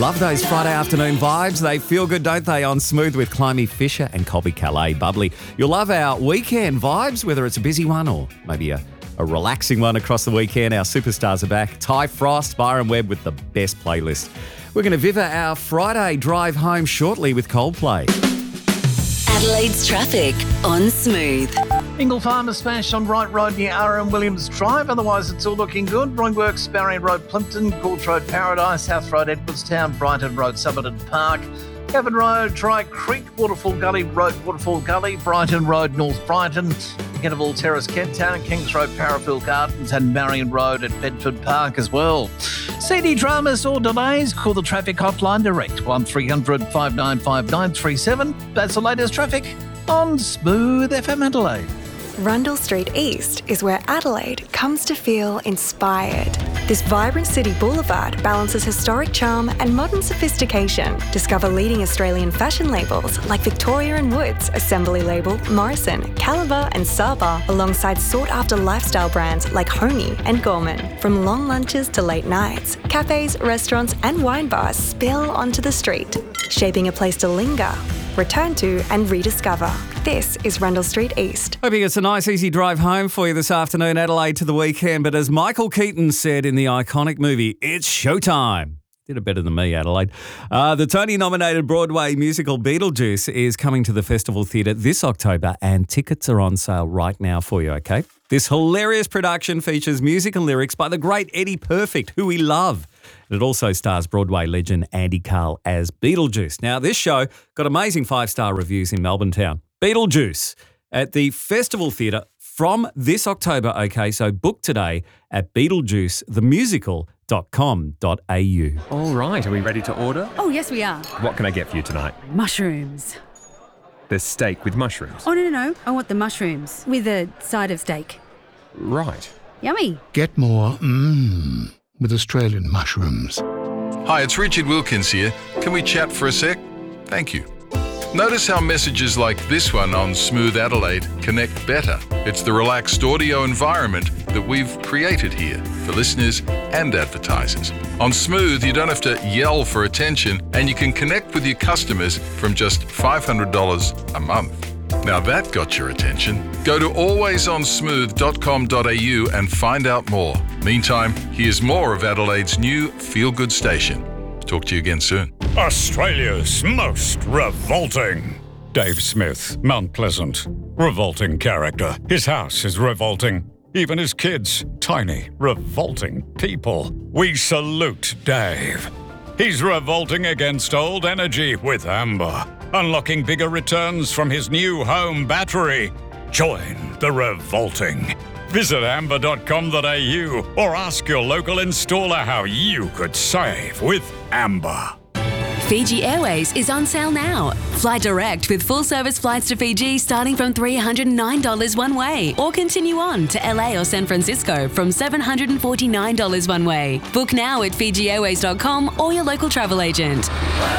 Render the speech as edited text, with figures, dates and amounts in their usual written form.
Love those Friday afternoon vibes. They feel good, don't they? On Smooth with Climie Fisher and Colby Calais. Bubbly. You'll love our weekend vibes, whether it's a busy one or maybe a relaxing one across the weekend. Our superstars are back. Ty Frost, Byron Webb with the best playlist. We're going to viva our Friday drive home shortly with Coldplay. Adelaide's traffic on Smooth. Ingle Farmer smashed on Wright Road near R.M. Williams Drive. Otherwise, it's all looking good. Broingworks, Barrier Road, Plimpton, Coulter Road, Paradise, South Road, Edwardstown, Brighton Road, Somerton Park, Gavin Road, Dry Creek, Waterfall Gully Road, Waterfall Gully, Brighton Road, North Brighton, Kenneville Terrace, Kent Town, Kings Road, Parafield Gardens, and Marion Road at Bedford Park as well. CD dramas or delays, call the traffic hotline direct, 1300 595 937. That's the latest traffic on Smooth FM Adelaide. Rundle Street East is where Adelaide comes to feel inspired. This vibrant city boulevard balances historic charm and modern sophistication. Discover leading Australian fashion labels like Victoria and Woods, Assembly Label, Morrison, Caliber and Saba, alongside sought-after lifestyle brands like Homey and Gorman. From long lunches to late nights, cafes, restaurants and wine bars spill onto the street, shaping a place to linger, return to and rediscover. This is Rundle Street East. Hoping it's a nice, easy drive home for you this afternoon, Adelaide to the weekend. But as Michael Keaton said in the iconic movie, it's showtime. Did it better than me, Adelaide. The Tony-nominated Broadway musical Beetlejuice is coming to the Festival Theatre this October, and tickets are on sale right now for you, okay? This hilarious production features music and lyrics by the great Eddie Perfect, who we love. It also stars Broadway legend Andy Carl as Beetlejuice. Now, this show got amazing 5-star reviews in Melbourne town. Beetlejuice at the Festival Theatre from this October, okay? So book today at beetlejuicethemusical.com.au. All right, are we ready to order? Oh, yes, we are. What can I get for you tonight? Mushrooms. There's steak with mushrooms. Oh, no. I want the mushrooms with a side of steak. Right. Yummy. Get more with Australian mushrooms. Hi, it's Richard Wilkins here. Can we chat for a sec? Thank you. Notice how messages like this one on Smooth Adelaide connect better. It's the relaxed audio environment that we've created here for listeners and advertisers. On Smooth, you don't have to yell for attention, and you can connect with your customers from just $500 a month. Now that got your attention. Go to alwaysonsmooth.com.au and find out more. Meantime, here's more of Adelaide's new feel-good station. Talk to you again soon. Australia's most revolting. Dave Smith, Mount Pleasant. Revolting character. His house is revolting. Even his kids. Tiny, revolting people. We salute Dave. He's revolting against old energy with Amber. Unlocking bigger returns from his new home battery. Join the revolting. Visit amber.com.au or ask your local installer how you could save with Amber. Fiji Airways is on sale now. Fly direct with full-service flights to Fiji starting from $309 one way, or continue on to LA or San Francisco from $749 one way. Book now at FijiAirways.com or your local travel agent.